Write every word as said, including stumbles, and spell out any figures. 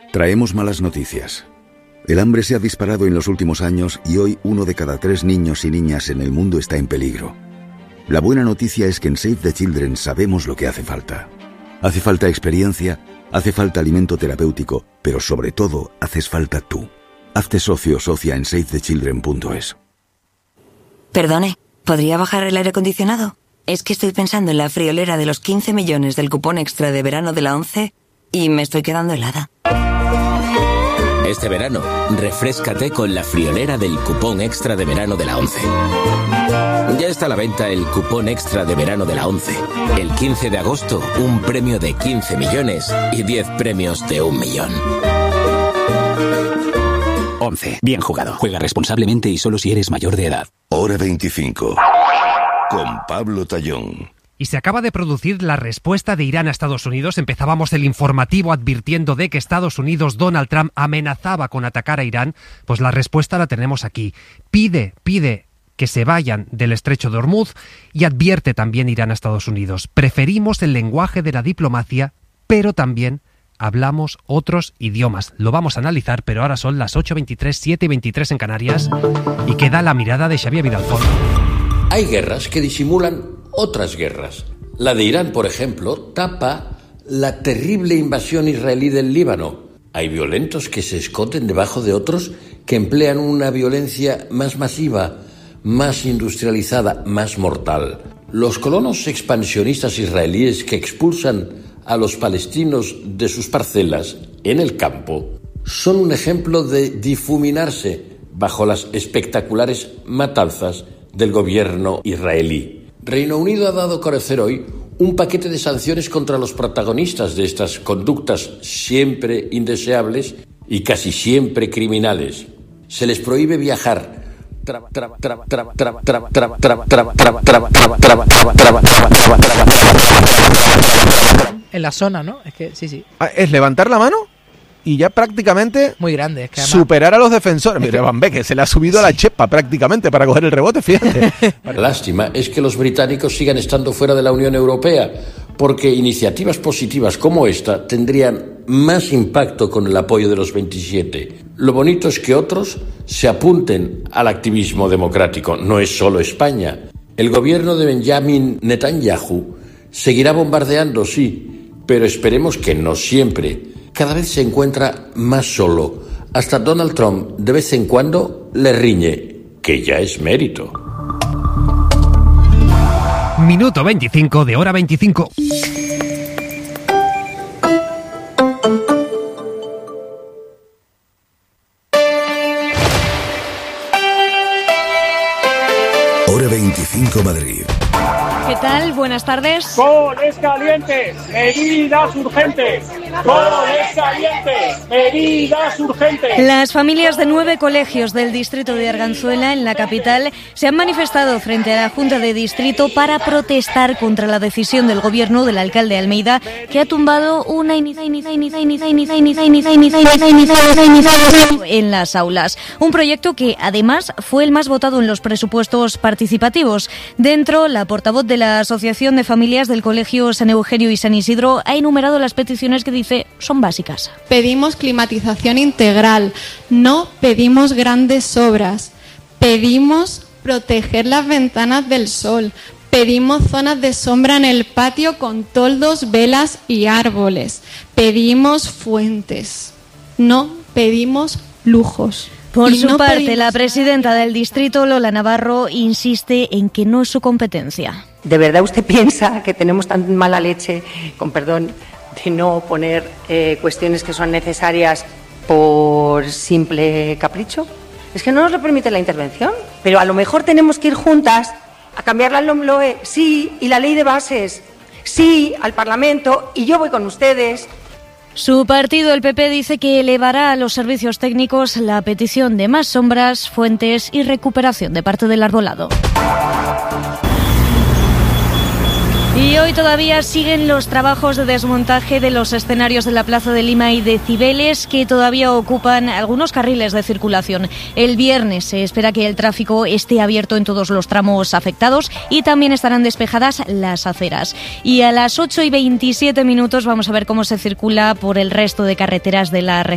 Traemos malas noticias. El hambre se ha disparado en los últimos años y hoy uno de cada tres niños y niñas en el mundo está en peligro. La buena noticia es que en Save the Children sabemos lo que hace falta. Hace falta experiencia, hace falta alimento terapéutico, pero sobre todo haces falta tú. Hazte socio o socia en save the children punto es. Perdone, ¿podría bajar el aire acondicionado? Es que estoy pensando en la friolera de los quince millones del cupón extra de verano de la ONCE y me estoy quedando helada. Este verano, refréscate con la friolera del cupón extra de verano de la ONCE. Ya está a la venta el cupón extra de verano de la ONCE. El quince de agosto, un premio de quince millones y diez premios de un millón. ONCE. Bien jugado. Juega responsablemente y solo si eres mayor de edad. Hora veinticinco. Con Pablo Tallón. Y se acaba de producir la respuesta de Irán a Estados Unidos. Empezábamos el informativo advirtiendo de que Estados Unidos, Donald Trump, amenazaba con atacar a Irán. Pues la respuesta la tenemos aquí. Pide, pide que se vayan del estrecho de Hormuz y advierte también Irán a Estados Unidos. Preferimos el lenguaje de la diplomacia, pero también hablamos otros idiomas. Lo vamos a analizar, pero ahora son las ocho veintitrés, siete veintitrés en Canarias y queda la mirada de Xavier Vidalfón. Hay guerras que disimulan otras guerras. La de Irán, por ejemplo, tapa la terrible invasión israelí del Líbano. Hay violentos que se esconden debajo de otros que emplean una violencia más masiva, más industrializada, más mortal. Los colonos expansionistas israelíes que expulsan a los palestinos de sus parcelas en el campo son un ejemplo de difuminarse bajo las espectaculares matanzas del gobierno israelí. Reino Unido ha dado a conocer hoy un paquete de sanciones contra los protagonistas de estas conductas siempre indeseables y casi siempre criminales. Se les prohíbe viajar. En la zona, ¿no? Es que sí, sí. Es levantar la mano y ya prácticamente muy grande, es que además... superar a los defensores. Mira, Van Beek, que se le ha subido a la chepa prácticamente para coger el rebote, fíjate. La lástima es que los británicos sigan estando fuera de la Unión Europea, porque iniciativas positivas como esta tendrían más impacto con el apoyo de los veintisiete. Lo bonito es que otros se apunten al activismo democrático. No es solo España. El gobierno de Benjamin Netanyahu seguirá bombardeando, sí, pero esperemos que no siempre. Cada vez se encuentra más solo. Hasta Donald Trump de vez en cuando le riñe, que ya es mérito. Minuto veinticinco de hora veinticinco. Hora veinticinco Madrid. ¿Qué tal? Buenas tardes. Goles calientes, medidas urgentes. Goles calientes, medidas urgentes. Las familias de nueve colegios del distrito de Arganzuela, en la capital, se han manifestado frente a la Junta de Distrito para protestar contra la decisión del gobierno del alcalde Almeida, que ha tumbado una iniciativa en las aulas. Un proyecto que, además, fue el más votado en los presupuestos participativos. Dentro, la portavoz de la Asociación de Familias del Colegio San Eugenio y San Isidro ha enumerado las peticiones que dice son básicas. Pedimos climatización integral, no pedimos grandes obras, pedimos proteger las ventanas del sol, pedimos zonas de sombra en el patio con toldos, velas y árboles, pedimos fuentes, no pedimos lujos. Por su parte, la presidenta del distrito, Lola Navarro, insiste en que no es su competencia. ¿De verdad usted piensa que tenemos tan mala leche, con perdón, de no poner eh, cuestiones que son necesarias por simple capricho? Es que no nos lo permite la intervención, pero a lo mejor tenemos que ir juntas a cambiar la LOMLOE, sí, y la ley de bases, sí, al Parlamento, y yo voy con ustedes. Su partido, el P P, dice que elevará a los servicios técnicos la petición de más sombras, fuentes y recuperación de parte del arbolado. Y hoy todavía siguen los trabajos de desmontaje de los escenarios de la Plaza de Lima y de Cibeles, que todavía ocupan algunos carriles de circulación. El viernes se espera que el tráfico esté abierto en todos los tramos afectados y también estarán despejadas las aceras. Y a las ocho y veintisiete minutos vamos a ver cómo se circula por el resto de carreteras de la región.